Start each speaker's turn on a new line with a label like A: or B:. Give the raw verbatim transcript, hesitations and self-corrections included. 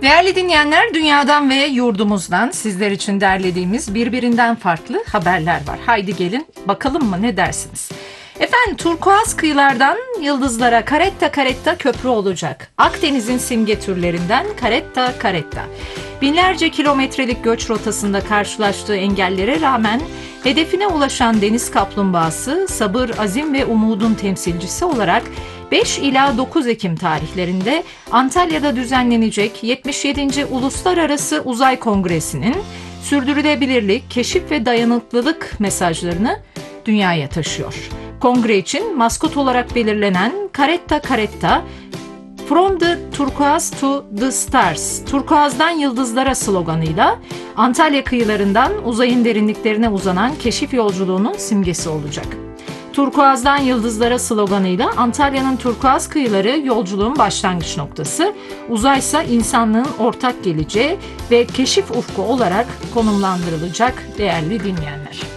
A: Değerli dinleyenler, dünyadan ve yurdumuzdan sizler için derlediğimiz birbirinden farklı haberler var. Haydi gelin bakalım mı, ne dersiniz? Efendim, turkuaz kıyılardan yıldızlara Caretta Caretta köprü olacak. Akdeniz'in simge türlerinden Caretta Caretta. Binlerce kilometrelik göç rotasında karşılaştığı engellere rağmen hedefine ulaşan deniz kaplumbağası, sabır, azim ve umudun temsilcisi olarak beş ila dokuz Ekim tarihlerinde Antalya'da düzenlenecek yetmiş yedinci Uluslararası Uzay Kongresi'nin sürdürülebilirlik, keşif ve dayanıklılık mesajlarını dünyaya taşıyor. Kongre için maskot olarak belirlenen Caretta Caretta, "From the Turquoise to the Stars", turkuazdan yıldızlara sloganıyla Antalya kıyılarından uzayın derinliklerine uzanan keşif yolculuğunun simgesi olacak. Turkuazdan yıldızlara sloganıyla Antalya'nın turkuaz kıyıları yolculuğun başlangıç noktası, uzaysa insanlığın ortak geleceği ve keşif ufku olarak konumlandırılacak değerli dinleyenler.